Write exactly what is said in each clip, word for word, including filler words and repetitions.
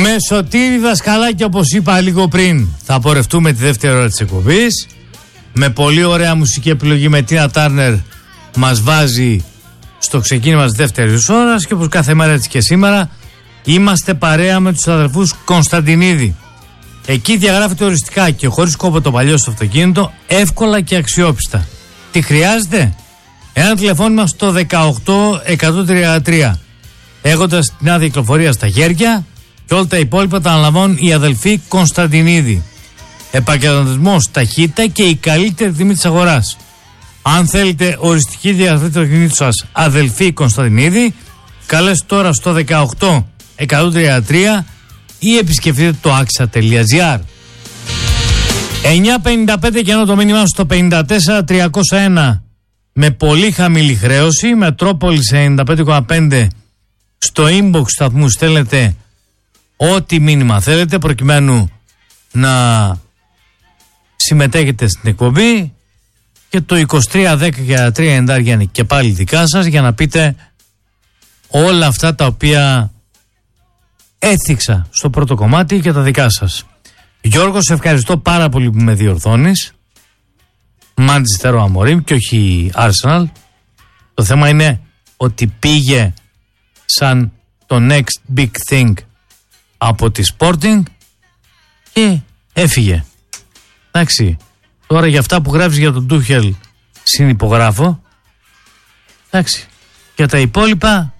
Με Σωτήρη Δασκαλάκη, όπως είπα λίγο πριν, θα πορευτούμε τη δεύτερη ώρα της εκπομπής. Με πολύ ωραία μουσική επιλογή με Τίνα Τάρνερ μας βάζει στο ξεκίνημα της δεύτερης ώρας και όπως κάθε μέρα έτσι και σήμερα είμαστε παρέα με τους αδελφούς Κωνσταντινίδη. Εκεί διαγράφεται οριστικά και χωρίς κόπο το παλιό στο αυτοκίνητο, εύκολα και αξιόπιστα. Τι χρειάζεται? Ένα τηλεφώνημα στο δεκαοκτώ εκατόν τριάντα τρία. Έχοντας την άδεια κυκλοφορία στα χέρια και όλα τα υπόλοιπα τα αναλαμβάνουν οι αδελφοί Κωνσταντινίδη. Επαγγελματισμός, ταχύτητα και η καλύτερη τιμή της αγοράς. Αν θέλετε οριστική διαγραφή του αυτοκινήτου σας, αδελφοί Κωνσταντινίδη, καλέστε τώρα στο δεκαοκτώ εκατόν τριάντα τρία ή επισκεφτείτε το άξα τελεία τζι άρ. εννιά πενήντα πέντε και ενώ το μήνυμά στο πενήντα τέσσερα τριακόσια ένα με πολύ χαμηλή χρέωση, Μετρόπολης ενενήντα πέντε κόμμα πέντε στο inbox σταθμού στέλνετε ό,τι μήνυμα θέλετε προκειμένου να συμμετέχετε στην εκπομπή και το είκοσι τρία δέκα και τρία εννιά είναι και πάλι δικά σας για να πείτε όλα αυτά τα οποία έθιξα στο πρώτο κομμάτι και τα δικά σας. Γιώργο, σε ευχαριστώ πάρα πολύ που με διορθώνεις. Manchester Amorim και όχι Arsenal. Το θέμα είναι ότι πήγε σαν το next big thing από τη Sporting και έφυγε. Εντάξει, τώρα για αυτά που γράφεις για τον Tuchel συνυπογράφω. Εντάξει, για τα υπόλοιπα,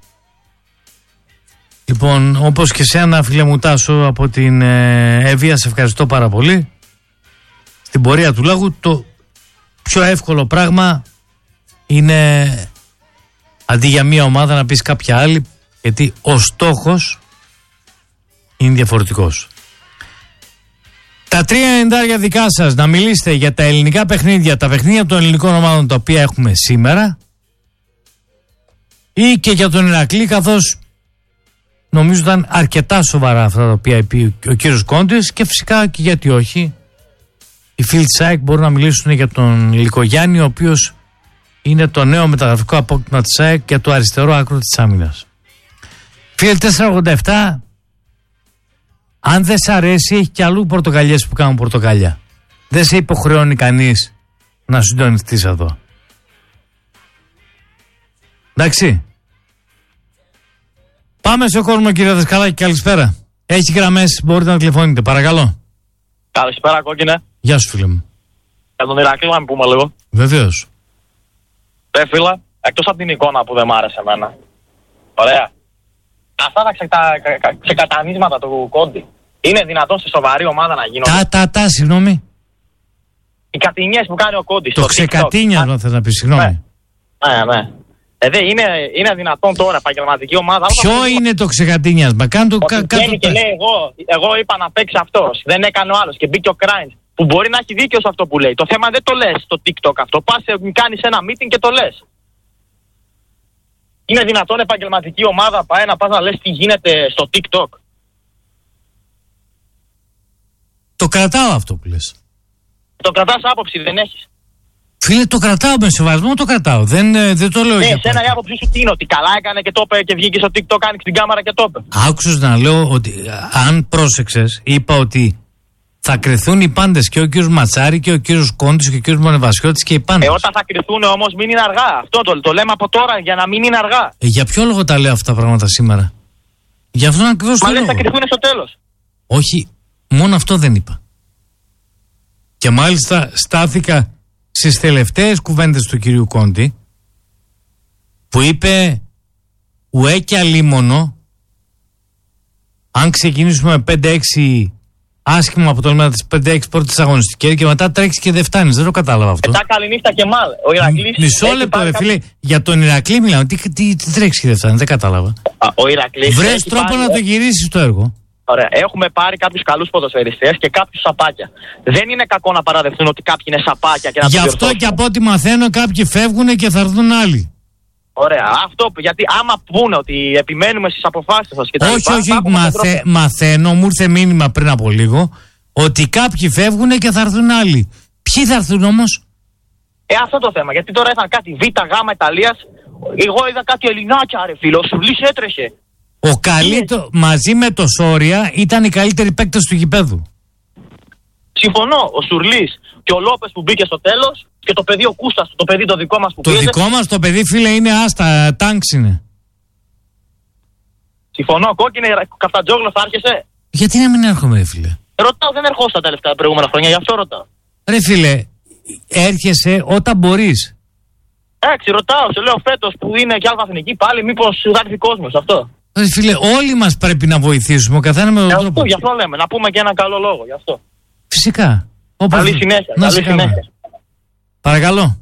λοιπόν, όπως και σένα φίλε μου Τάσο από την ε, Εύβοια, σε ευχαριστώ πάρα πολύ. Στην πορεία του λόγου το πιο εύκολο πράγμα είναι αντί για μία ομάδα να πεις κάποια άλλη, γιατί ο στόχος είναι διαφορετικός. Τα τρία εννιά δικά σας να μιλήσετε για τα ελληνικά παιχνίδια, τα παιχνίδια των ελληνικών ομάδων τα οποία έχουμε σήμερα ή και για τον Ηρακλή, καθώς νομίζω ήταν αρκετά σοβαρά αυτά τα οποία είπε ο κύριος Κόντης και φυσικά και γιατί όχι. Οι φίλοι της ΑΕΚ μπορούν να μιλήσουν για τον Λυκογιάννη, ο οποίος είναι το νέο μεταγραφικό απόκτημα της ΑΕΚ και το αριστερό άκρο της άμυνας. Φίλοι τετρακόσια ογδόντα επτά, αν δεν σ' αρέσει, έχει και αλλού πορτοκαλιές που κάνουν πορτοκαλιά. Δεν σε υποχρεώνει κανείς να συντονιστείς εδώ. Εντάξει. Πάμε σε κόσμο, κύριε Δασκαλάκη, καλησπέρα. Έχει γραμμές, μπορείτε να τηλεφωνείτε, παρακαλώ. Καλησπέρα, κόκκινε. Γεια σου, φίλε μου. Για τον Ηρακλή να πούμε λίγο. Βεβαίως. Ρε φίλε, εκτός από την εικόνα που δεν μ' άρεσε εμένα. Ωραία. Αυτά τα ξεκα... ξεκατανίσματα του Κόντι. Είναι δυνατόν σε σοβαρή ομάδα να γίνονται? Τα, τα, τα, συγγνώμη. Οι κατηνιές που κάνει ο Κόντι. Το ξεκατίνιασμα θες να πεις, συγγνώμη. Ναι, ναι. ναι. Ε, δε, είναι, είναι δυνατόν τώρα επαγγελματική ομάδα? Ποιο αυτό είναι το ξεκατίνιασμα? Κάνε το κα, και λέει εγώ, εγώ είπα να παίξει αυτός, δεν έκανε ο άλλος και μπήκε ο Κράινς. Που μπορεί να έχει δίκιο σε αυτό που λέει. Το θέμα δεν το λες στο TikTok αυτό. Πας, κάνεις ένα meeting και το λες. Είναι δυνατόν επαγγελματική ομάδα πάει να πας να λες τι γίνεται στο TikTok? Το κρατάω αυτό που λες. Το κρατάς άποψη, δεν έχεις? Φίλε, το κρατάω με σεβασμό, το κρατάω. Δεν, δεν το λέω ναι, για εσένα η άποψη σου τι είναι? Ότι καλά έκανε και το είπε και βγήκε στο TikTok, άνοιξε την κάμερα και το είπε? Άκουσες να λέω ότι αν πρόσεξες, είπα ότι θα κρυθούν οι πάντες, και ο κύριος Ματσάρη και ο κύριος Κόντης και ο κύριος Μονεβασιώτης και οι πάντες. Ε, όταν θα κρυθούν όμως μην είναι αργά. Αυτό το, το λέμε από τώρα για να μην είναι αργά. Ε, για ποιο λόγο τα λέω αυτά τα πράγματα σήμερα? Για αυτόν ακριβώς το λόγο. Μα δεν θα κρυθούν στο τέλος. Όχι, μόνο αυτό δεν είπα. Και μάλιστα στάθηκα στις τελευταίες κουβέντες του κυρίου Κόντι που είπε ουέ και αλίμονο αν ξεκινήσουμε με πέντε έξι άσχημα αποτελέσματα τις πέντε έξι πρώτες αγωνιστικές και μετά τρέξει και δεν φτάνεις. Δεν το κατάλαβα αυτό. Μετά καληνύχτα και μάλ. Ο Ηρακλής. Μισό λεπτό, ρε φίλε. Για τον Ηρακλή μιλάμε. Τι, τι, τι τρέξει και δεν φτάνει. Δεν κατάλαβα. Ο Ηρακλής. Βρες τρόπο πάρει... να το γυρίσεις το έργο. Ωραία. Έχουμε πάρει κάποιους καλούς ποδοσφαιριστές και κάποιους σαπάκια. Δεν είναι κακό να παραδεχτούν ότι κάποιοι είναι σαπάκια και να. Γι' αυτό και από ό,τι μαθαίνω, κάποιοι φεύγουν και θα έρθουν άλλοι. Ωραία. Αυτό γιατί άμα πούνε ότι επιμένουμε στις αποφάσεις σας και τα όχι, όχι, μαθε, μαθαίνω, μου ήρθε μήνυμα πριν από λίγο ότι κάποιοι φεύγουν και θα έρθουν άλλοι. Ποιοι θα έρθουν όμως? Ε, αυτό το θέμα. Γιατί τώρα ήταν κάτι Β, Γ Ιταλίας. Εγώ είδα κάτι Ελληνάκια, ρε φίλο. Ο Σουρλής έτρεχε. Ο καλύτερο, μαζί με το Σόρια, ήταν οι καλύτεροι παίκτες του γηπέδου. Συμφωνώ. Ο Σουρλής και ο Λόπες που μπήκε στο τέλος και το παιδί ο Κούστας, το παιδί το δικό μας που Το πήγε. δικό μας το παιδί, φίλε, είναι άστα, τάγκς είναι. Συμφωνώ. Κόκκινη, Καφτατζόγλου, θα άρχεσαι. Γιατί να μην έρχομαι, ρε φίλε. Ρωτάω, δεν ερχόσαι τα τελευταία προηγούμενα χρόνια, γι' αυτό ρωτάω. Ρε φίλε, έρχεσαι όταν μπορείς. Εντάξει, ρωτάω, σε λέω φέτος που είναι και αλφα εθνική πάλι, μήπως θα έρθει κόσμος αυτό. Ρε φίλε, όλοι μας πρέπει να βοηθήσουμε, ο καθένα με τον τρόπο. Αυτό, γι' αυτό λέμε, να πούμε και έναν καλό λόγο, γι' αυτό. Φυσικά. Όπως... Καλή συνέχεια, να καλή συνέχεια. Παρακαλώ.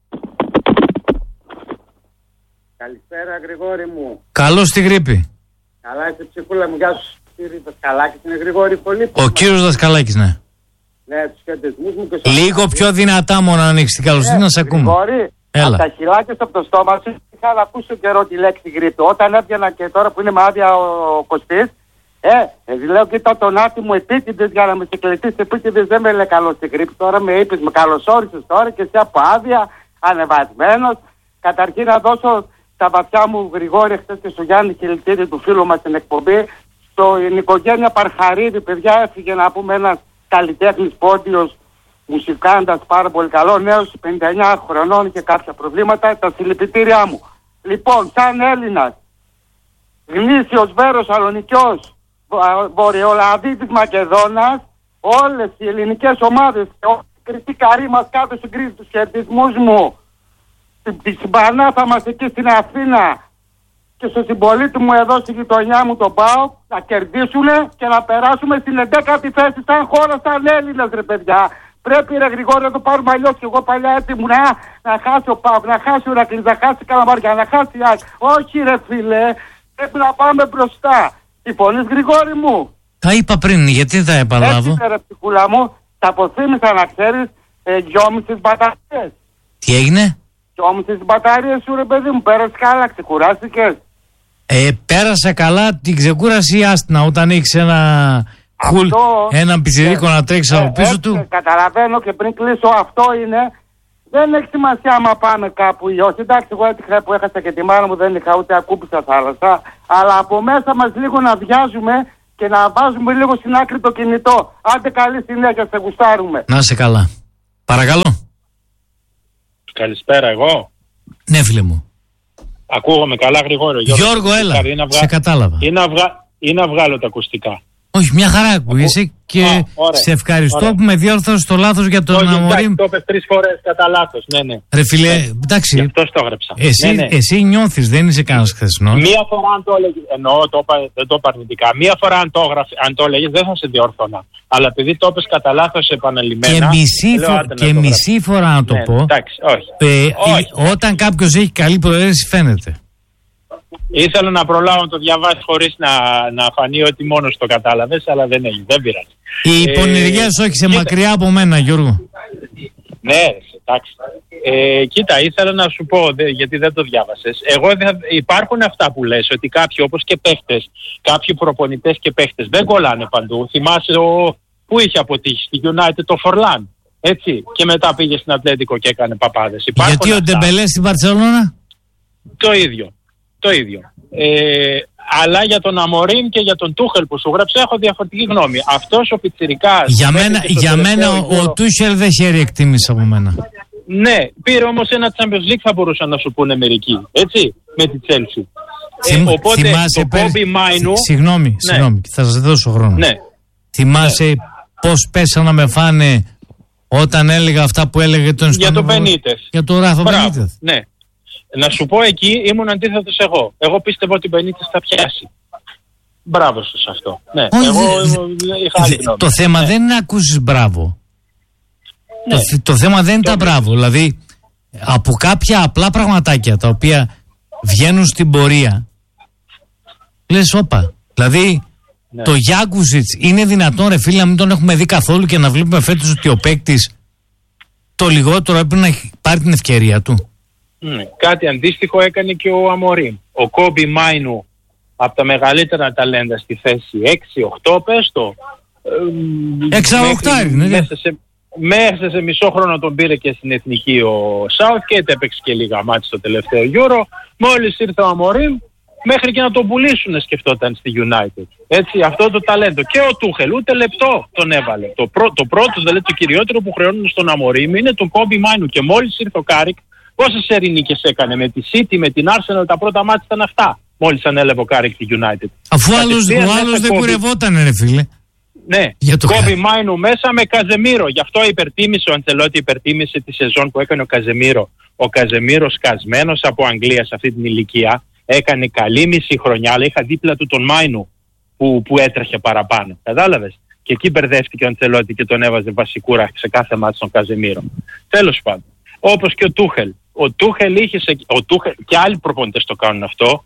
Καλησπέρα, Γρηγόρη μου. Καλώς στη γρήπη. Καλά είσαι, ψυχούλα μου, γεια σου. Κύριε Δασκαλάκης είναι, Γρηγόρη, πολύ. Ο κύριος Δασκαλάκης, ναι. Ναι, τους χαιρετισμούς μου και λίγο πιο δυνατά μόνο να ανοίξει την καλωστή, να σε ακούμε. Γρηγόρη, από τα χυλάκια από το στόμα σου είχα να ακούσω καιρό τη λέξη γρήπη. Όταν έβγαινα και τώρα που είναι με άδεια ο Κωστής, ε, ε, λέω κοίτα τον άτι μου επίτηδες για να με συγκλητήσεις επίτηδες, δεν με λέει καλό στη γρήπη. Τώρα με είπες, με καλωσόρισες τώρα και εσύ από άδεια, ανεβασμένος. Καταρχήν να δώσω τα βαθιά μου, Γρηγόρη, χθες και στο Γιάννη Χιλτήρη του φίλου μας στην εκπομπή. Στην οικογένεια Παρχαρίδη, παιδιά, έφυγε να πούμε ένας καλλιτέχνης πόντιος, μουσικάντας πάρα πολύ καλό, νέος πενήντα εννιά χρονών και κάποια προβλήματα, τα συλληπιτήριά μου. Λοιπόν, σαν Έλληνας, γνήσιος Βέρος Σαλονικιός, Βορειοελλαδίτης Μακεδόνας, όλες οι ελληνικές ομάδες, οι κριτικαροί μας κάτω στην κρίση τους χαιρετισμούς μου, στην Πανάθα μας εκεί στην Αθήνα και στο συμπολίτη μου εδώ στη γειτονιά μου τον ΠΑΟΚ, να κερδίσουνε και να περάσουμε στην εντέκατη θέση σαν χώρα, σαν Έλληνας, ρε παιδιά. Πρέπει, ρε Γρηγόρη, να το πάρουμε αλλιώς, και εγώ παλιά έτσι ήμουν, να, να χάσει ο ΠΑΟΚ, να χάσει ο Ηρακλής, να χάσει η Καλαμαριά, να χάσει η ΑΕΚ. Όχι ρε φίλε, πρέπει να πάμε μπροστά. Συμφωνείς, Γρηγόρη μου? Τα είπα πριν, γιατί τα επαναλάβω? Έτσι, ρε ψυχούλα μου, τα αποθύμησα να ξέρεις, ε, δυόμισι μπαταρίες. Τι έγινε? Δυόμισι μπαταρίες σου, ρε παιδί μου, πέρασε καλά, ξεκουράστηκες? Ε, πέρασα καλά την ξεκούραση άστινα όταν έχεις ένα χουλ, έναν πιτσιρίκο ε, να τρέξει ε, από πίσω ε, του. Ε, καταλαβαίνω και πριν κλείσω, αυτό είναι. Δεν έχει σημασία άμα πάμε κάπου ή όχι. Εντάξει, εγώ έτυχα που έχασα και τη μάνα μου, δεν είχα ούτε ακούμπησα θάλασσα. Αλλά από μέσα μας λίγο να βιάζουμε και να βάζουμε λίγο στην άκρη το κινητό. Άντε καλή συνέχεια, σε γουστάρουμε. Να είσαι καλά. Παρακαλώ. Καλησπέρα, εγώ. Ναι, φίλε μου. Ακούγομαι καλά, Γρηγόριο. Γιώργο, Γιώργο έλα, βγα... σε κατάλαβα. Ή να, βγα... ή να βγάλω τα ακουστικά. Όχι, μια χαρά ακούγεσαι και Α, ωραία, σε ευχαριστώ ωραία. που με διόρθωσες το λάθος για τον Αμορίμ. Το είπες τρεις φορές κατά λάθος, ναι, ναι. Ρε φίλε, εντάξει. Γι' αυτό το έγραψα. Εσύ, ναι, ναι. εσύ νιώθεις, δεν είσαι κανένας χθεσινός. Μία φορά αν το έλεγες, εννοώ, το, δεν το είπα αρνητικά. Μία φορά αν το, γραφ, αν το έλεγες δεν θα σε διόρθωνα. Αλλά επειδή το είπες κατά λάθος επανελειμμένα. Και μισή, φο... και μισή φορά να το ναι, πω. Εντάξει, όχι. Ε, όχι. Όταν κάποιος έχει καλή προαίρεση φαίνεται. Ήθελα να προλάβω να το διαβάσει χωρίς να, να φανεί ότι μόνος το κατάλαβες, αλλά δεν έγινε, δεν πειράζει. Οι πονηριές ε, όχι σε κοίτα. Μακριά από μένα, Γιώργο. Ναι, εντάξει. Ε, κοίτα, ήθελα να σου πω, δε, γιατί δεν το διάβασες. Εγώ δε, υπάρχουν αυτά που λες, ότι κάποιοι όπως και παίχτες, κάποιοι προπονητές και παίχτες δεν κολλάνε παντού. Θυμάσαι ο, που είχε αποτύχει στη United το Φορλάν, έτσι, και μετά πήγε στην Ατλέτικο και έκανε παπάδες. Υπάρχουν γιατί αυτά. Ο Ντεμπελέ στην Μπαρτσελόνα? Το ίδιο. Το ίδιο. Ε, αλλά για τον Αμορίμ και για τον Τούχελ που σου γράψε έχω διαφορετική γνώμη. Αυτός ο πιτσιρικάς... Για μένα, για μένα ο, ο Τούχελ δεν χαίρει εκτίμηση από μένα. Ναι, πήρε όμως ένα Champions League θα μπορούσαν να σου πούνε μερικοί. Έτσι, με τη Chelsea. Θυμ, ε, οπότε θυμάσαι το Kobe Mainu... Συγγνώμη, ναι. συγγνώμη, θα σας δώσω χρόνο. Ναι. Θυμάσαι ναι. πώς πέσανε να με φάνε όταν έλεγα αυτά που έλεγε τον Για τον Μπενίτες. Για τον Ράφα Μπενίτες. Ναι. Να σου πω, εκεί ήμουν αντίθετος εγώ. Εγώ πίστευα ότι ο Μπενίτες θα πιάσει. Μπράβο σου σε αυτό. Ναι, όχι, εγώ δε, είχα άλλη γνώμη. Το θέμα ναι. δεν είναι να ακούσεις μπράβο. Ναι. Το, το θέμα δεν είναι το τα μπράβο. Δηλαδή, από κάποια απλά πραγματάκια τα οποία βγαίνουν στην πορεία, λες όπα. Δηλαδή, ναι. το Γιάκουσιτς είναι δυνατόν, ρε φίλε, να μην τον έχουμε δει καθόλου και να βλέπουμε φέτος ότι ο παίκτης το λιγότερο έπρεπε να πάρει την ευκαιρία του. Mm, κάτι αντίστοιχο έκανε και ο Αμορίμ. Ο Κόμπι Μάινου από τα μεγαλύτερα ταλέντα στη θέση έξι οκτώ πες το. έξι οκτώ ναι. Μέσα σε, μέσα σε μισό χρόνο τον πήρε και στην εθνική ο Southgate, έπαιξε και λίγα μάτς στο τελευταίο Euro. Μόλις ήρθε ο Αμορίμ μέχρι και να τον πουλήσουν σκεφτόταν στη United. Έτσι, αυτό το ταλέντο. Και ο Τούχελ ούτε λεπτό τον έβαλε. Το, πρω, το πρώτο, δηλαδή το κυριότερο που χρεώνουν στον Αμορίμ είναι τον Κόμπι Μάινου. Και μόλις ήρθε ο Κάρικ, πόσες ερηνίκες έκανε με τη City, με την Arsenal, τα πρώτα μάτια ήταν αυτά. Μόλις ανέλαβε ο Κάρικ τη United. Αφού ο άλλος δεν κουρευόταν, ρε φίλε. Ναι, Κόμπι Μάινου μέσα με Καζεμίρο. Γι' αυτό υπερτίμησε ο Αντσελότη, υπερτίμησε τη σεζόν που έκανε ο Καζεμίρο. Ο Καζεμίρο σκασμένος από Αγγλία σε αυτή την ηλικία. Έκανε καλή μισή χρονιά, αλλά είχα δίπλα του τον Μάινου που, που έτρεχε παραπάνω. Κατάλαβες. Και εκεί μπερδεύτηκε ο Αντσελότη και τον έβαζε βασικούρα σε κάθε μάτι στον Καζεμίρο. Τέλος πάντων. Όπως και ο Τούχελ. Ο Τούχελ είχε σε, ο Τούχελ, και άλλοι προπονητές το κάνουν αυτό.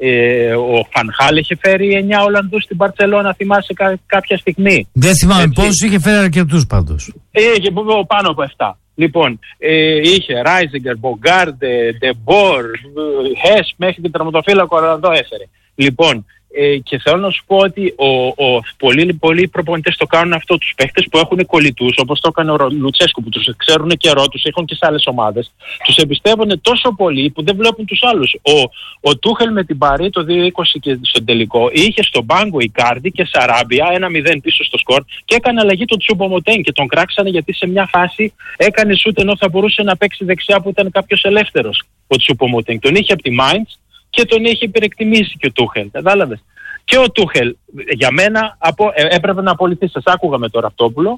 Ε, ο Φανχάλ είχε φέρει εννιά Ολλανδούς στην Μπαρτσελώνα, θυμάσαι κα, κάποια στιγμή. Δεν θυμάμαι πόσους, είχε φέρει αρκετούς πάντως. Είχε πάνω από εφτά. Λοιπόν, ε, είχε Ράιζιγκερ, Μπογκάρντε, Ντεμπόρ, Χες, μέχρι και τερματοφύλακο Ολλανδό έφερε. Λοιπόν, ε, και θέλω να σου πω ότι ο, ο, πολλοί, πολλοί προπονητές το κάνουν αυτό, τους παίχτες που έχουν κολλητούς, όπως το έκανε ο Λουτσέσκου, που τους ξέρουν καιρό, τους έχουν και σε άλλες ομάδες, τους εμπιστεύουν τόσο πολύ που δεν βλέπουν τους άλλους. Ο, ο Τούχελ με την Παρί το δύο είκοσι και στον τελικό είχε στον πάγκο Ικάρντι και Σαράμπια ένα μηδέν πίσω στο σκορ και έκανε αλλαγή τον Τσουπομοτέν και τον κράξανε γιατί σε μια φάση έκανε σούτ ενώ θα μπορούσε να παίξει δεξιά που ήταν κάποιος ελεύθερος ο Τσουπομοτέν. Τον είχε από τη Mainz και τον είχε υπερεκτιμήσει και ο Τούχελ. Κατάλαβες. Και ο Τούχελ για μένα απο, ε, έπρεπε να απολυθεί. Σας άκουγα με τον Ραυτόπουλο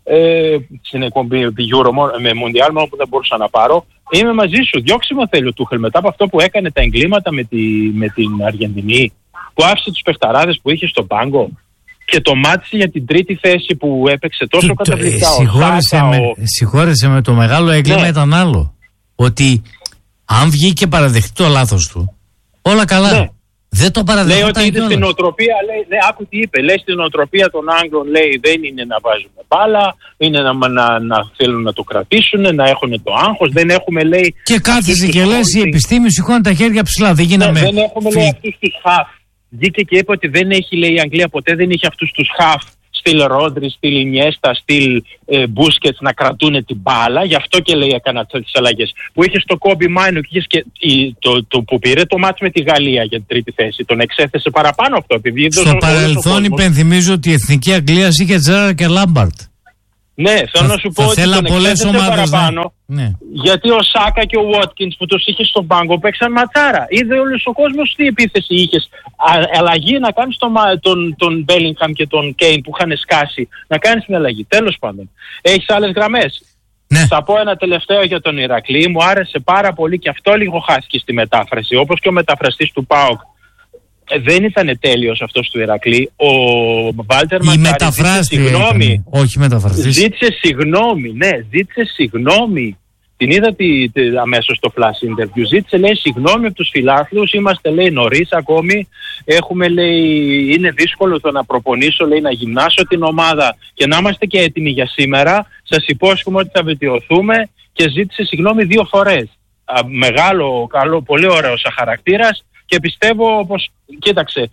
ε, στην εκπομπή Euro με Μουντιάλ, μόνο που δεν μπορούσα να πάρω. Είμαι μαζί σου. Διώξιμο θέλει ο Τούχελ μετά από αυτό που έκανε τα εγκλήματα με, τη, με την Αργεντινή, που άφησε τους παιχταράδες που είχε στον πάγκο και το μάτισε για την τρίτη θέση που έπαιξε τόσο καταπληκτικά. Συγχώρεσε με, ο... συγχώρεσε με το μεγάλο έγκλημα, ναι. Ήταν άλλο. Ότι αν βγει και παραδεχτεί το λάθος του, όλα καλά. Ναι. Δεν το παραδεχτεί. Λέει ότι είναι στην νοοτροπία, λέει, λέει, άκου τι είπε, λέει στην νοοτροπία των Άγγλων, λέει δεν είναι να βάζουμε μπάλα, είναι να, να, να θέλουν να το κρατήσουν, να έχουν το άγχος, δεν έχουμε, λέει... Και κάθεσαι και λες, η επιστήμη σηκώνει τα χέρια ψηλά, δεν γίναμε... Ναι, δεν έχουμε, λέει, αυτούς τους χαφ. Βγήκε και είπε ότι δεν έχει, λέει, η Αγγλία ποτέ δεν είχε αυτούς τους χαφ, στυλ Ρόντρι, στυλ Ινιέστα, στυλ ε, Μπούσκετς να κρατούν την μπάλα. Γι' αυτό και λέει έκανα τις αλλαγές. Που είχε στο Κόμπι Μάινου και, και η, το, το, που πήρε το μάτς με τη Γαλλία για την τρίτη θέση. Τον εξέθεσε παραπάνω αυτό. Επειδή στο παρελθόν υπενθυμίζω ότι η Εθνική Αγγλία είχε Τζέραρντ και Λάμπαρτ. Ναι, θέλω να σου πω ότι τον εξέθεσε παραπάνω, ναι. Γιατί ο Σάκα και ο Βότκινς που τους είχε στον πάγκο παίξαν ματσάρα. Είδε όλος ο κόσμος τι επίθεση είχες. Αλλαγή να κάνεις τον, τον, τον Μπέλιγχαμ και τον Κέιν που είχαν σκάσει. Να κάνεις μια αλλαγή. Τέλος πάντων. Έχεις άλλες γραμμές. Ναι. Θα πω ένα τελευταίο για τον Ηρακλή. Μου άρεσε πάρα πολύ και αυτό λίγο χάθηκε στη μετάφραση. Όπως και ο μεταφραστής του ΠΑΟΚ. Δεν ήταν τέλειος αυτός του Ηρακλή. Ο Βάλτερ Ματσάρη ζήτησε συγγνώμη. Όχι μεταφραστής. Ζήτησε συγγνώμη, ναι, ζήτησε συγγνώμη. Την είδα τη, τη, αμέσως στο flash interview. Ζήτησε, λέει, συγγνώμη από τους φιλάθλους. Είμαστε, λέει, νωρίς ακόμη. Έχουμε, λέει, είναι δύσκολο το να προπονήσω, λέει, να γυμνάσω την ομάδα και να είμαστε και έτοιμοι για σήμερα. Σας υπόσχομαι ότι θα βελτιωθούμε και ζήτησε συγγνώμη δύο φορές. Α, μεγάλο, καλό, πολύ ωραίος χαρακτήρας. Και πιστεύω πως, κοίταξε,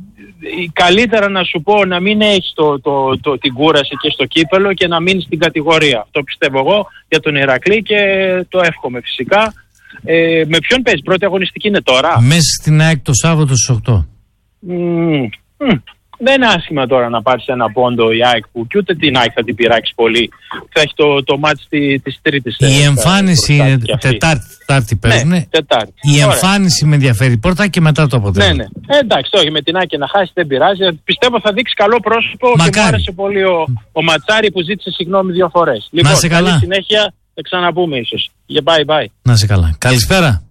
καλύτερα να σου πω να μην έχεις το, το, το, την κούραση και στο κύπελο και να μείνεις στην κατηγορία. Αυτό πιστεύω εγώ για τον Ηρακλή και το εύχομαι φυσικά. Ε, με ποιον παίζει, πρώτη αγωνιστική είναι τώρα? Μέσα στην ΑΕΚ το Σάββατο στις οκτώ. Mm, mm. Δεν είναι άσχημα τώρα να πάρεις ένα πόντο η ΑΕΚ που και ούτε την ΑΕΚ θα την πειράξει πολύ. Θα έχει το, το μάτς τη, της Τρίτης. Η εμφάνιση είναι Τετάρτη, Τετάρτη παίζουν. Ναι, Τετάρτη. Η Ωραία. εμφάνιση με ενδιαφέρει πρώτα και μετά το αποτέλεσμα. Ναι, ναι. Ε, εντάξει, όχι με την ΑΕΚ να χάσει δεν πειράζει. Πιστεύω θα δείξει καλό πρόσωπο. Μακάρι. Και μου άρεσε πολύ ο, ο Ματσάρη που ζήτησε συγγνώμη δύο φορές. Λοιπόν, να σε καλά. Καλή συνέχεια, θα ξαναπούμε ίσως. Για bye bye. Να σε καλά. Καλησπέρα.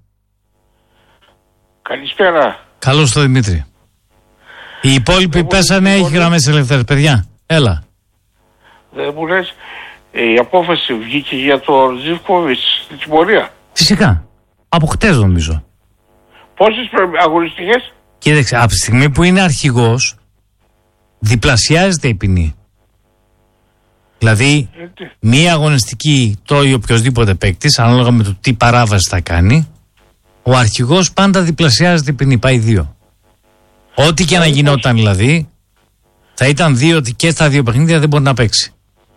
Καλησπέρα. Καλώς το Δημήτρη. Οι υπόλοιποι δεν πέσανε, έχει γραμμές ελεύθερες, παιδιά. Έλα. Δεν μου λες, η απόφαση βγήκε για το Ζιβκόβιτς στην τιμωρία. Φυσικά. Από χτες νομίζω. Πόσες αγωνιστικές? Κοίταξε, από τη στιγμή που είναι αρχηγός, διπλασιάζεται η ποινή. Δηλαδή, ε, μία αγωνιστική τρώει οποιοδήποτε παίκτης, ανάλογα με το τι παράβαση θα κάνει, ο αρχηγός πάντα διπλασιάζεται η ποινή, πάει δύο. Ό,τι και να γινόταν δηλαδή, θα ήταν δύο και στα δύο παιχνίδια δεν μπορεί να παίξει.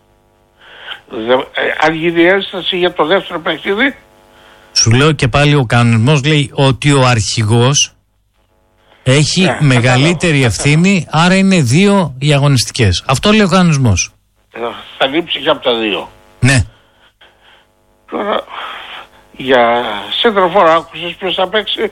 Αν γίνει ένσταση για το δεύτερο παιχνίδι. Σου λέω και πάλι ο κανονισμός λέει ότι ο αρχηγός Έχει ναι, μεγαλύτερη κατάλαβα, ευθύνη, κατάλαβα. άρα είναι δύο οι αγωνιστικές. Αυτό λέει ο κανονισμός. Θα λείψει και από τα δύο. Ναι. Τώρα, για σέντροφορ άκουσες ποιος θα παίξει?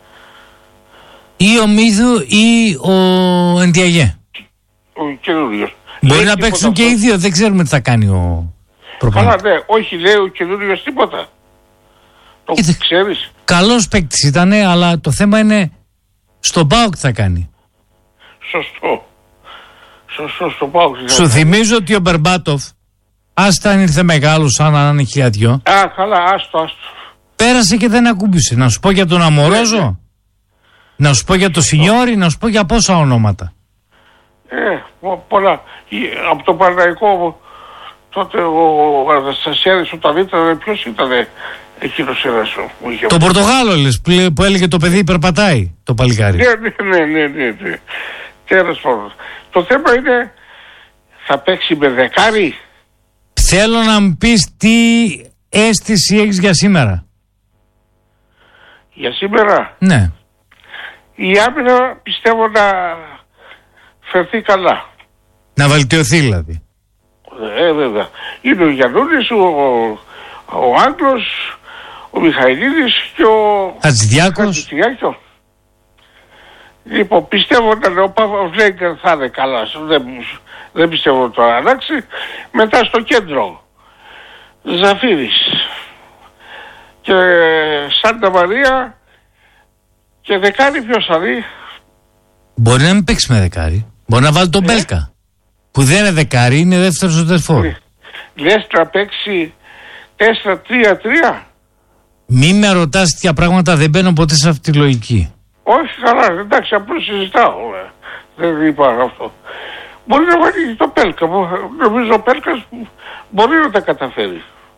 Ή ο Μίδου ή ο Εντιαγέ. Ο καινούριος. Μπορεί Λέει να τίποτα παίξουν και αυτό? οι δύο, δεν ξέρουμε τι θα κάνει ο προπονητής. Καλά, ναι, όχι, λέει ο καινούριος τίποτα. Το Κοίτα. ξέρεις? Καλός παίκτης ήτανε, αλλά το θέμα είναι στον ΠΑΟΚ τι θα κάνει. Σωστό. Σωστό, στο πάω. Σου θυμίζω ότι ο Μπερμπάτοφ, άστα αν ήρθε μεγάλο σαν να είναι χιλιαδιό, Α, καλά, άστο, άστο. πέρασε και δεν ακούμπησε. Να σου πω για τον Αμορόζο, Ναι, ναι. να σου πω για το Σινιόρι, να σου πω για πόσα ονόματα. Ε, πο- πολλά. Ε, Από το Παναθηναϊκό τότε ο Αναστασιάδης όταν ήταν, ποιος ήταν εκείνος ένας που είχε... Το Πορτογάλο λες, που, που έλεγε το παιδί περπατάει, το παλικάρι. Ναι, ναι, ναι, ναι, ναι, ναι. Τέλος πάντων. Το θέμα είναι, θα παίξει με δεκάρι. Θέλω να μου πεις τι αίσθηση έχεις για σήμερα. Για σήμερα Ναι. η άμυνα πιστεύω να φερθεί καλά. Να βελτιωθεί δηλαδή. Ε, βέβαια. Είναι ο Γιαννούλης, ο, ο Άγγλος, ο Μιχαηλίδης και ο Χατζηδιάκος. Χατζηδιάκος. Λοιπόν, πιστεύω ότι ο Παύλος Λέγκερ θα είναι καλά. Δεν, δεν πιστεύω ότι θα αλλάξει. Μετά στο κέντρο, Ζαφύρης και Σάντα Μαρία και δεκάρι ποιος θα δει. Μπορεί να μην παίξει με δεκάρι. Μπορεί να βάλει τον Ε. Μπέλκα. Που δεν είναι δεκάρι, είναι δεύτερος ο τερφόρ. Λες να παίξει τέσσερα τρία τρία. Μη με ρωτάς τέτοια πράγματα, δεν μπαίνω ποτέ σε αυτή τη λογική. Όχι καλά, εντάξει, απλώς συζητάω. ε. Δεν είπα αυτό. Μπορεί να βάλει το Πέλκα. Νομίζω ο Πέλκας μπορεί να τα καταφέρει.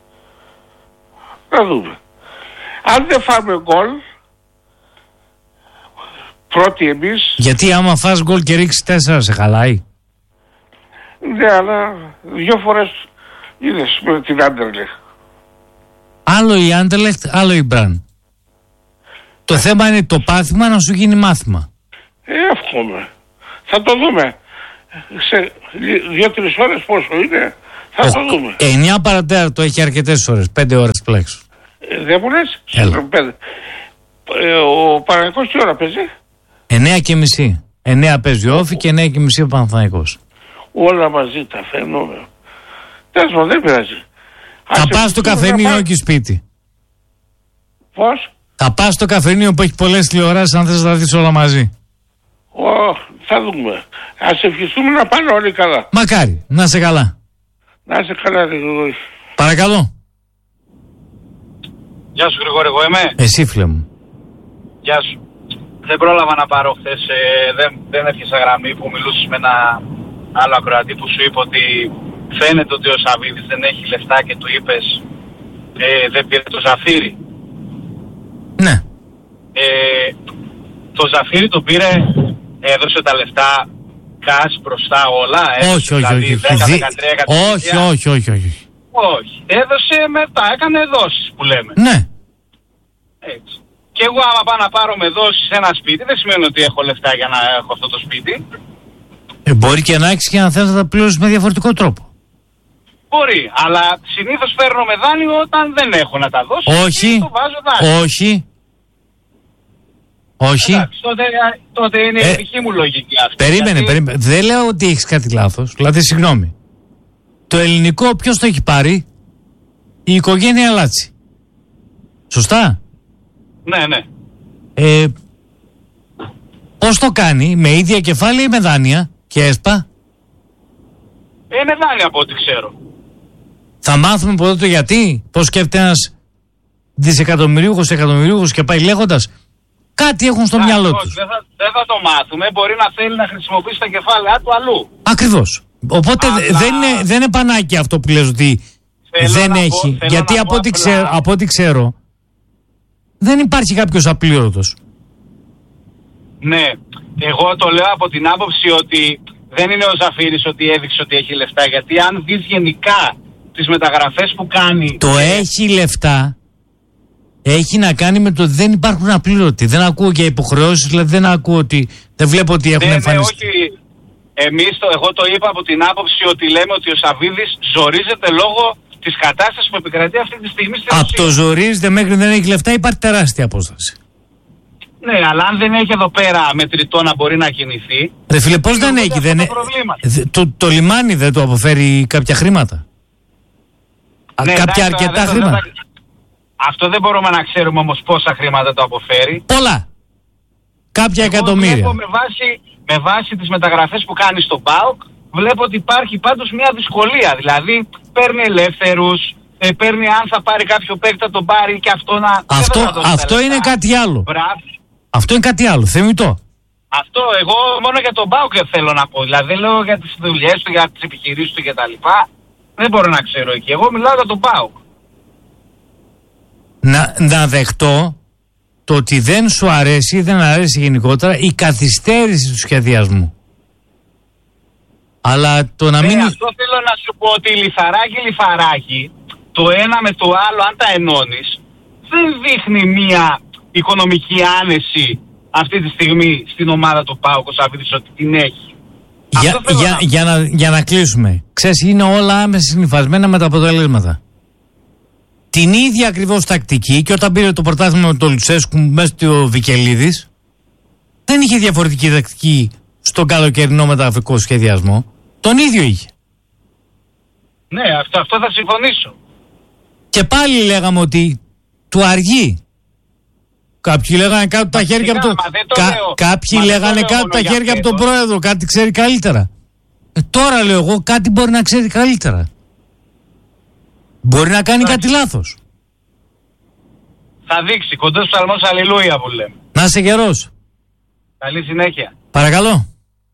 Να δούμε. Αν δεν φάμε γκολ, πρώτοι εμείς, Γιατί άμα φας γκολ και ρίξεις τέσσερα σε χαλάει. ναι, αλλά δύο φορές είδες με την Άντερλεχ. Άλλο η Άντελεχτ, άλλο η Μπραν. Το θέμα είναι το πάθημα να σου γίνει μάθημα. Ε, εύχομαι. Θα το δούμε. Σε δύο-τρεις ώρες πόσο είναι, θα το δούμε. εννιά παρατέταρτο έχει αρκετές ώρες, πέντε ώρες τουλάχιστον. Ε, δεν μου λες? Έλα. Πέντε. Ε, ο Παναγικός τι ώρα παίζει? εννιά και μισή. εννιά παίζει ο Όφη και εννιά και μισή ο Παναθηναϊκός. Όλα μαζί τα φαινόμενα. Τέλος πάντων, δεν πειράζει. Ας Θα πας στο ευχηθούμε να καφενείο πάμε. και σπίτι. Πώς? Θα πας στο καφενείο που έχει πολλές τηλεοράσεις αν θες να τα δεις όλα μαζί. Ω, θα δούμε. Ας ευχηθούμε να πάνε όλοι καλά. Μακάρι, να είσαι καλά. Να είσαι καλά, Γρηγόρη. Παρακαλώ. Γεια σου Γρηγόρη, εγώ είμαι. Εσύ φίλε μου. Γεια σου. Δεν πρόλαβα να πάρω χθες, ε, δεν, δεν έρχεσαι γραμμή που μιλούσες με ένα άλλο ακροατή που σου είπε ότι φαίνεται ότι ο Σαββίδης δεν έχει λεφτά και του είπες ε, δεν πήρε το Ζαφύρι. Ναι. Ε, το Ζαφύρι το πήρε, έδωσε τα λεφτά cash μπροστά όλα. Έδωσε, Όχι, όχι, δηλαδή όχι. δέκα Δι- δεκατρία εκατομμύρια. Όχι, όχι, όχι, όχι. Όχι. Έδωσε μετά, έκανε δόσεις που λέμε. Ναι. Έτσι. Και εγώ άμα πάω να πάρω με δόσεις ένα σπίτι, δεν σημαίνει ότι έχω λεφτά για να έχω αυτό το σπίτι. Ε, μπορεί και να έχεις και να θες να τα πληρώσεις με διαφορετικό τρόπο. Μπορεί, αλλά συνήθως παίρνω με δάνειο όταν δεν έχω να τα δώσω. Όχι. Και το βάζω δάνειο. Όχι. Όχι. Εντάξει, τότε, τότε είναι Ε, η δική μου λογική αυτή. Περίμενε, γιατί- περίμενε. Δεν λέω ότι έχεις κάτι λάθος. Δηλαδή, συγγνώμη. Το ελληνικό ποιος το έχει πάρει? Η οικογένεια Λάτσι. Σωστά. Ναι, ναι. Ε, πώς το κάνει, με ίδια κεφάλαια ή με δάνεια και έσπα? Είναι δάνειο από ό,τι ξέρω. Θα μάθουμε ποτέ το γιατί. Πώς σκέφτεται ένας δισεκατομμυρίουχος, εκατομμυρίουχος και πάει λέγοντας. Κάτι έχουν στο Α, μυαλό όχι, τους. Δεν θα, δεν θα το μάθουμε. Μπορεί να θέλει να χρησιμοποιήσει τα κεφάλαια του αλλού. Ακριβώς. Οπότε Αλλά- δεν, είναι, δεν είναι πανάκι αυτό που λες ότι Θέλω δεν να πω- έχει. θέλω Γιατί να από πω ό,τι, απλά- ξέρω, από ό,τι ξέρω δεν υπάρχει κάποιος απλήρωτος. Ναι. Εγώ το λέω από την άποψη ότι δεν είναι ο Ζαφύρης ότι έδειξε ότι έχει λεφτά. Γιατί αν δεις γενικά τις μεταγραφές που κάνει. Το έχει λεφτά έχει να κάνει με το ότι δεν υπάρχουν απλήρωτοι. Δεν ακούω για υποχρεώσεις, δηλαδή δεν ακούω ότι. Δεν βλέπω ότι έχουν ναι, εμφανιστεί. Ναι, όχι. Εμείς, το, εγώ το είπα από την άποψη ότι λέμε ότι ο Σαββίδης ζορίζεται λόγω της κατάστασης που επικρατεί αυτή τη στιγμή στη Ρωσία. Από το ζορίζεται μέχρι δεν έχει λεφτά υπάρχει τεράστια απόσταση. Ναι, αλλά αν δεν έχει εδώ πέρα μετρητό να μπορεί να κινηθεί. Ρε φίλε, πώς δεν έχει, δεν έχει. Το, το λιμάνι δεν του αποφέρει κάποια χρήματα. Ναι, κάποια εντάξει, αρκετά δεν, χρήματα. δεν, αυτό δεν μπορούμε να ξέρουμε όμως πόσα χρήματα το αποφέρει. Πολλά. Κάποια Εγώ εκατομμύρια. Βλέπω με βάση, με βάση τις μεταγραφές που κάνει στο ΠΑΟΚ, βλέπω ότι υπάρχει πάντως μια δυσκολία. Δηλαδή παίρνει ελεύθερους, ε, παίρνει αν θα πάρει κάποιο παίκτη θα τον πάρει και αυτό να. Αυτό, αυτό είναι κάτι άλλο. Μπράβο. Αυτό είναι κάτι άλλο. Θεμητό. Αυτό εγώ μόνο για τον ΠΑΟΚ θέλω να πω. Δηλαδή δεν λέω για τις δουλειές του, για τις επιχειρήσεις του κτλ. Δεν μπορώ να ξέρω εκεί. Εγώ μιλάω για τον ΠΑΟΚ. Να, να δεχτώ το ότι δεν σου αρέσει ή δεν αρέσει γενικότερα η καθυστέρηση του σχεδιασμού. Αλλά το να ναι, μην. Αυτό θέλω να σου πω ότι λιθαράκι λιθαράκι, το ένα με το άλλο, αν τα ενώνεις, δεν δείχνει μία οικονομική άνεση αυτή τη στιγμή στην ομάδα του ΠΑΟΚ, ο Σαββίδης, ότι την έχει. Για, για, να... Για, να, για να κλείσουμε. Ξέρεις, είναι όλα άμεσα συνυφασμένα με τα αποτελέσματα. Την ίδια ακριβώς τακτική, και όταν πήρε το πρωτάθλημα με τον Λουτσέσκου μέσα στο Βικελίδης, δεν είχε διαφορετική τακτική στον καλοκαιρινό μεταγραφικό σχεδιασμό. Τον ίδιο είχε. Ναι, αυτό, αυτό θα συμφωνήσω. Και πάλι λέγαμε ότι του αργεί. Κάποιοι λέγανε κάτω τα χέρια από το... Κα... Κάποιοι λέγανε κάτω τα χέρια από τον πρόεδρο, κάτι ξέρει καλύτερα. Ε, τώρα λέω εγώ κάτι μπορεί να ξέρει καλύτερα. Μπορεί να κάνει κάτι λάθος. Θα δείξει, κοντός ψαλμός αλληλούια που λέμε. Να είσαι γερός. Καλή συνέχεια. Παρακαλώ.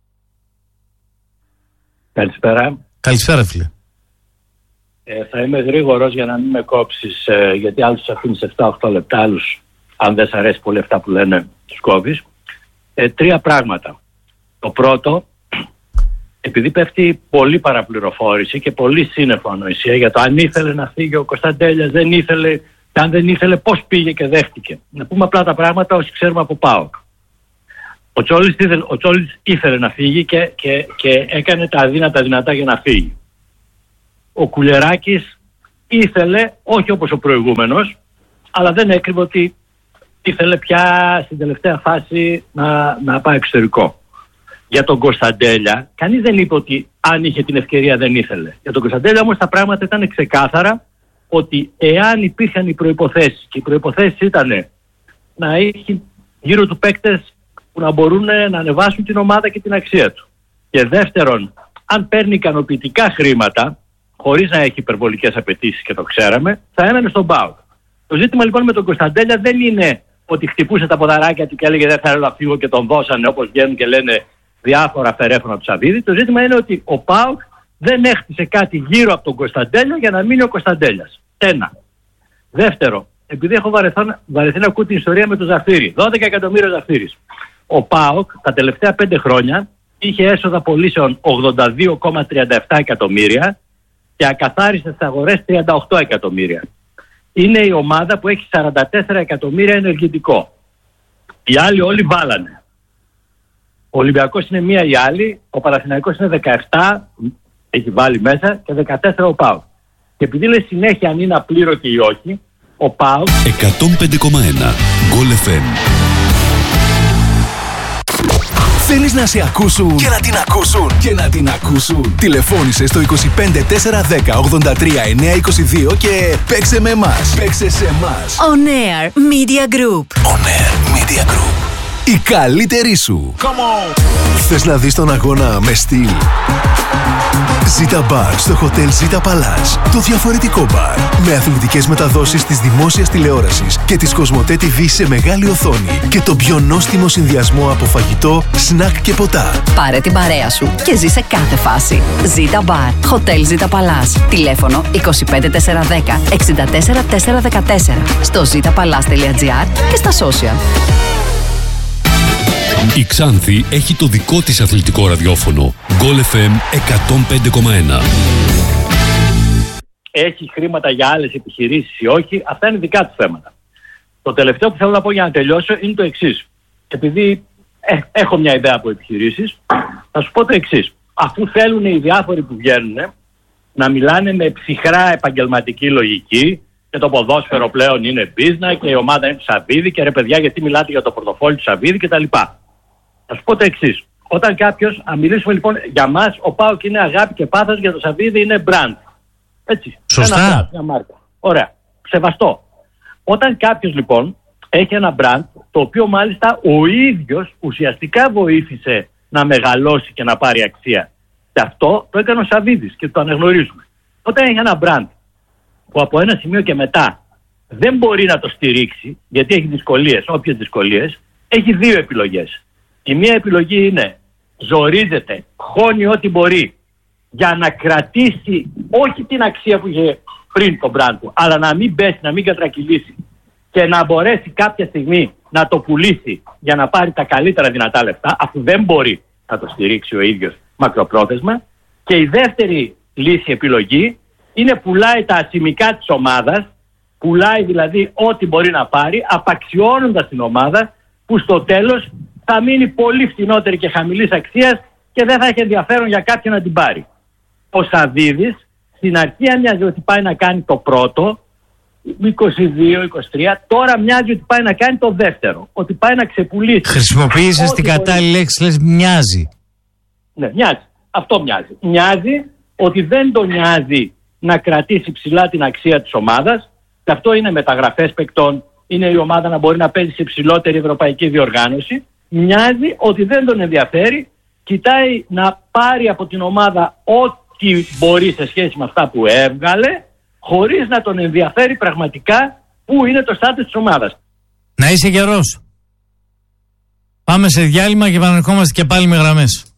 Καλησπέρα. Καλησπέρα φίλε. Ε, θα είμαι γρήγορος για να μην με κόψεις, ε, γιατί άλλους αφήνεις επτά οχτώ λεπτά, άλλους αν δεν σ' αρέσει πολύ αυτά που λένε τους κόβεις. Ε, τρία πράγματα. Το πρώτο, επειδή πέφτει πολλή παραπληροφόρηση και πολύ σύννεφο ανοησία για το αν ήθελε να φύγει ο Κωνσταντέλιας, δεν ήθελε, και αν δεν ήθελε πώς πήγε και δέχτηκε. Να πούμε απλά τα πράγματα όσοι ξέρουμε από ΠΑΟΚ. Ο Τσόλης ήθελε, ο Τσόλης ήθελε να φύγει και, και, και έκανε τα αδύνατα δυνατά για να φύγει. Ο Κουλεράκης ήθελε, όχι όπως ο προηγούμενος, αλλά δεν έκρυβε ότι ήθελε πια στην τελευταία φάση να, να πάει εξωτερικό. Για τον Κωνσταντέλια, κανείς δεν είπε ότι αν είχε την ευκαιρία δεν ήθελε. Για τον Κωνσταντέλια όμως τα πράγματα ήταν ξεκάθαρα ότι εάν υπήρχαν οι προϋποθέσεις, και οι προϋποθέσεις ήταν να έχει γύρω του παίκτες που να μπορούν να ανεβάσουν την ομάδα και την αξία του. Και δεύτερον, αν παίρνει ικανοποιητικά χρήματα, χωρίς να έχει υπερβολικές απαιτήσεις και το ξέραμε, θα έμενε στον ΠΑΟΚ. Το ζήτημα λοιπόν με τον Κωνσταντέλια δεν είναι ότι χτυπούσε τα ποδαράκια του και έλεγε δεν θέλω να φύγω και τον δώσανε όπως βγαίνουν και λένε διάφορα φερέφωνα του Σαββίδη. Το ζήτημα είναι ότι ο ΠΑΟΚ δεν έχτισε κάτι γύρω από τον Κωνσταντέλια για να μείνει ο Κωνσταντέλιας. Ένα. Δεύτερο, επειδή έχω βαρεθώ, βαρεθεί να ακούω την ιστορία με τον Ζαφύρι. δώδεκα εκατομμύρια Ζαφύρις. Ο ΠΑΟΚ τα τελευταία πέντε χρόνια είχε έσοδα πωλήσεων ογδόντα δύο κόμμα τριάντα επτά εκατομμύρια και ακαθάρισε στις αγορές τριάντα οκτώ εκατομμύρια. Είναι η ομάδα που έχει σαράντα τέσσερα εκατομμύρια ενεργητικό. Οι άλλοι όλοι βάλανε. Ο Ολυμπιακός είναι μία η άλλη, ο Παναθηναϊκός είναι δεκαεπτά, έχει βάλει μέσα, και δεκατέσσερα ο ΠΑΟΚ. Και επειδή λέει συνέχεια αν είναι απλήρωτοι ή όχι, ο ΠΑΟΚ... εκατόν πέντε κόμμα ένα Γκολ εφ εμ. Θέλεις να σε ακούσουν και να την ακούσουν και να την ακούσουν. Τηλεφώνησε στο είκοσι πέντε τέσσερα δέκα ογδόντα τρία εννιακόσια είκοσι δύο και παίξε με εμάς. Παίξε σε εμάς. On Air Media Group. On Air Media Group. Η καλύτερη σου. Come on. Θες να δεις τον αγώνα με στυλ? Ζήτα Μπαρ στο Hotel Zita Palace. Το διαφορετικό μπαρ. Με αθλητικές μεταδόσεις της δημόσιας τηλεόρασης και της Κοσμοτέ τι βι σε μεγάλη οθόνη. Και το πιο νόστιμο συνδυασμό από φαγητό, σνακ και ποτά. Πάρε την παρέα σου και ζήσε κάθε φάση. Zita Bar. Hotel Zita Palace. Τηλέφωνο είκοσι πέντε τέσσερα δέκα εξήντα τέσσερα τέσσερα δεκατέσσερα. Στο zitapalace τελεία gr και στα social. Η Ξάνθη έχει το δικό της αθλητικό ραδιόφωνο. Γκολ εφ εμ εκατόν πέντε κόμμα ένα. Έχει χρήματα για άλλες επιχειρήσεις ή όχι, αυτά είναι δικά του θέματα. Το τελευταίο που θέλω να πω για να τελειώσω είναι το εξής. Επειδή ε, έχω μια ιδέα από επιχειρήσεις, θα σου πω το εξής. Αφού θέλουν οι διάφοροι που βγαίνουν να μιλάνε με ψυχρά επαγγελματική λογική και το ποδόσφαιρο πλέον είναι business και η ομάδα είναι του Σαββίδη και ρε παιδιά γιατί μιλάτε για το πορτοφόλι του Σαββίδη κτλ. Θα σου πω το εξής. Όταν κάποιος, αν μιλήσουμε λοιπόν για μας, ο ΠΑΟΚ είναι αγάπη και πάθος, για το Σαββίδη είναι brand. Έτσι. Σωστά. Ένα brand, μια μάρκα. Ωραία. Σεβαστό. Όταν κάποιος λοιπόν έχει ένα brand, το οποίο μάλιστα ο ίδιος ουσιαστικά βοήθησε να μεγαλώσει και να πάρει αξία. Και αυτό το έκανε ο Σαββίδης και το αναγνωρίζουμε. Όταν έχει ένα brand που από ένα σημείο και μετά δεν μπορεί να το στηρίξει, γιατί έχει δυσκολίες, όποιες δυσκολίες, έχει δύο επιλογές. Η μία επιλογή είναι ζορίζεται, χώνει ό,τι μπορεί για να κρατήσει όχι την αξία που είχε πριν το brand του, αλλά να μην πέσει, να μην κατρακυλήσει και να μπορέσει κάποια στιγμή να το πουλήσει για να πάρει τα καλύτερα δυνατά λεφτά, αφού δεν μπορεί να το στηρίξει ο ίδιος μακροπρόθεσμα. Και η δεύτερη λύση επιλογή είναι πουλάει τα ασημικά της ομάδας, πουλάει δηλαδή ό,τι μπορεί να πάρει, απαξιώνοντας την ομάδα που στο τέλος θα μείνει πολύ φθηνότερη και χαμηλής αξίας και δεν θα έχει ενδιαφέρον για κάποιον να την πάρει. Ο Σαββίδης στην αρχή μοιάζει ότι πάει να κάνει το πρώτο, είκοσι δύο είκοσι τρία, τώρα μοιάζει ότι πάει να κάνει το δεύτερο, ότι πάει να ξεπουλήσει. Χρησιμοποίησες την κατάλληλη λέξη, λες μοιάζει. Ναι, μοιάζει. Αυτό μοιάζει. Μοιάζει ότι δεν τον νοιάζει να κρατήσει ψηλά την αξία της ομάδας, και αυτό είναι μεταγραφές παικτών, είναι η ομάδα να μπορεί να παίζει σε ψηλότερη ευρωπαϊκή διοργάνωση. Μοιάζει ότι δεν τον ενδιαφέρει, κοιτάει να πάρει από την ομάδα ό,τι μπορεί σε σχέση με αυτά που έβγαλε, χωρίς να τον ενδιαφέρει πραγματικά πού είναι το στάτους της ομάδας. Να είσαι καιρός. Πάμε σε διάλειμμα και επανερχόμαστε και πάλι με γραμμές.